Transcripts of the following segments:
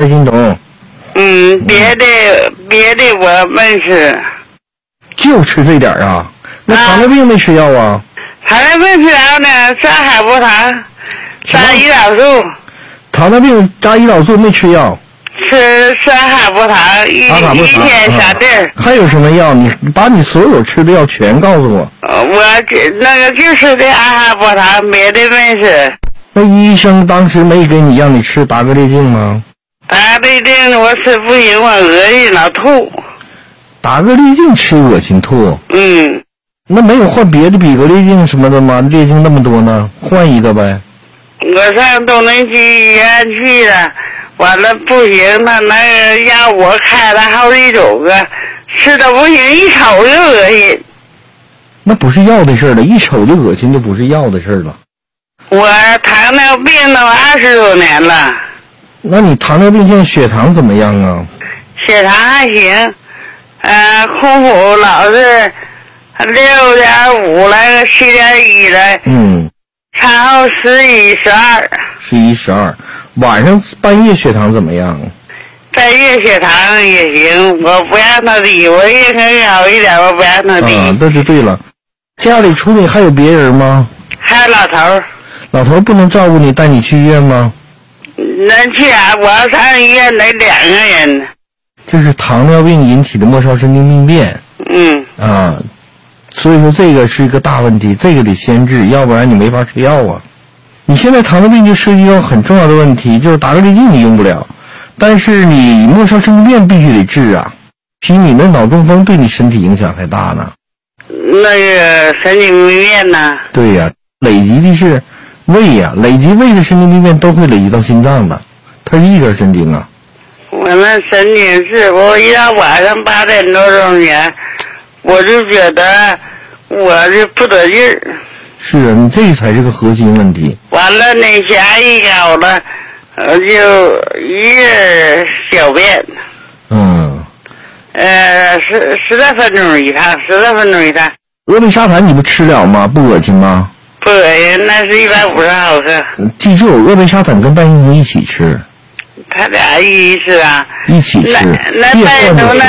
心酮。 别的我没吃。 就吃这点啊？那糖尿病没吃药啊？ 糖尿病吃药呢，扎海波糖，扎胰岛素。 糖尿病扎胰岛素没吃药？ 吃海波糖，一天3粒。 还有什么药？你把你所有吃的药全告诉我。 我那个就吃的海波糖，别的没吃。 那医生当时没给你让你吃达格列净吗？ 达格列净我吃不行，我恶心老吐。 达格列净吃恶心吐？那没有换别的比格列净什么的吗？列净那么多呢，换一个呗。 我上东陵区医院去了，完了不行，他那个药我开了好几种个，吃的不行，一瞅就恶心。 那不是药的事了，一瞅就恶心就不是药的事了。 我糖尿病都20多年了。 那你糖尿病现在血糖怎么样啊？ 血糖还行，空腹老是6.5来个7.1来。餐后11、12。 11、12，晚上半夜血糖怎么样？ 半夜血糖也行，我不让它低，我应该好一点，我不让它低。 这就对了。家里除你还有别人吗？ 还有老头。 老头不能照顾你，带你去医院吗？ 能去啊，我要上医院得2个人。 这是糖尿病引起的末梢神经病变。所以说这个是一个大问题，这个得先治，要不然你没法吃药啊。你现在糖尿病就涉及到很重要的问题，就是达格列净你用不了，但是你末梢神经病变必须得治啊，比你的脑中风对你身体影响还大呢。 那个神经病变呢？ 对呀，累积的是胃呀，累积胃的神经病变都会累积到心脏的，它是一根神经啊。 我那神经是，我一到晚上8点多钟前，我就觉得我就不得劲儿。 是啊，你这才是个核心问题。 完了，那下一高了，就一日小便。十来分钟一趟，10来分钟一趟。 峨眉沙坦你不吃了吗？不恶心吗？ 不恶心，那是150毫克。 记住，峨眉沙坦跟半心酮一起吃。 他俩一起吃啊？ 一起吃。 那半心酮呢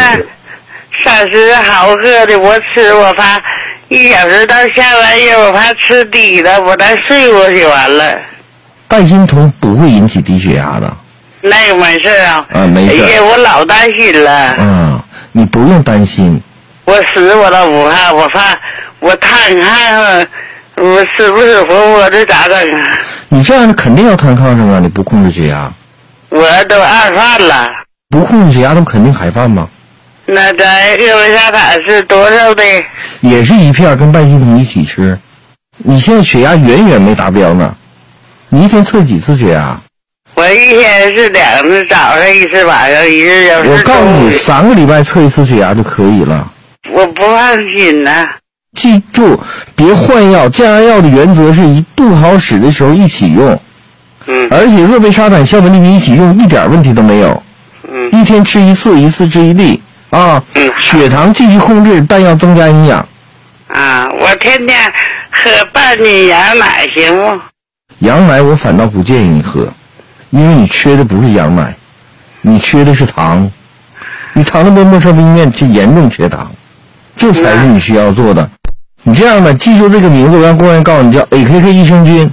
？30毫克的我吃，我怕1小时到下半夜，我怕吃低了，我再睡过去完了。 半心酮不会引起低血压的。 那个没事啊。 没事。 哎呀，我老担心了。 你不用担心。 我死我都不怕，我怕我探看我舒不舒服，我这咋整啊？ 你这样肯定要瘫炕上啊！你不控制血压。 我都二犯了。 不控制血压，都肯定还犯吗？ 那咱岳维沙坦是多少的？ 也是1片，跟半心酮一起吃。你现在血压远远没达标呢。你一天测几次血压？ 我一天是2次，早上1次，晚上1次。 我告诉你，3个礼拜测1次血压就可以了。 我不放心呐。 记住，别换药。降压药的原则是不好使的时候一起用。而且鄂贝沙坦、硝苯利平一起用，一点问题都没有。一天吃1次，1次治1粒啊。血糖继续控制，但要增加营养。 我天天喝半斤羊奶行不？ 羊奶我反倒不建议你喝，因为你缺的不是羊奶，你缺的是糖。你糖尿病末梢病变就严重缺糖，这才是你需要做的。你这样的，记住这个名字，我让工人告诉你，叫 AKK 益生菌。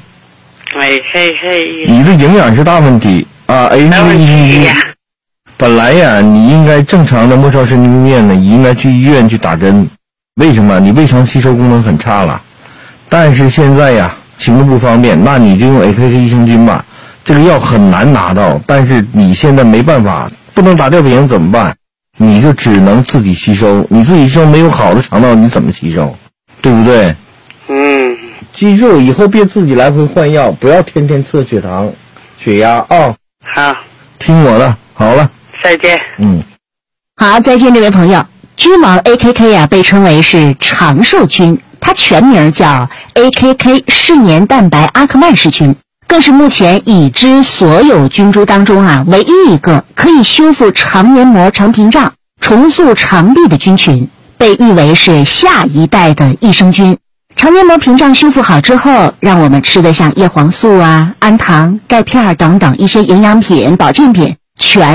AKK。 你的营养是大问题啊 ！AKK 益生菌。本来呀，你应该正常的末梢神经病变呢，你应该去医院去打针。为什么？你胃肠吸收功能很差了。但是现在呀，行动不方便，那你就用 AKK 益生菌吧。这个药很难拿到，但是你现在没办法，不能打吊瓶怎么办？你就只能自己吸收。你自己吸收没有好的肠道，你怎么吸收？对不对？记住，以后别自己来回换药，不要天天测血糖、血压啊。 好， 听我的，好了， 再见。 好，再见，这位朋友。菌王 AKK 啊，被称为是长寿菌，它全名叫 AKK 嗜黏蛋白阿克曼氏菌，更是目前已知所有菌株当中啊唯一一个可以修复肠黏膜肠屏障、重塑肠壁的菌群，被誉为是下一代的益生菌。肠黏膜屏障修复好之后，让我们吃的像叶黄素啊、氨糖、钙片等等一些营养品、保健品全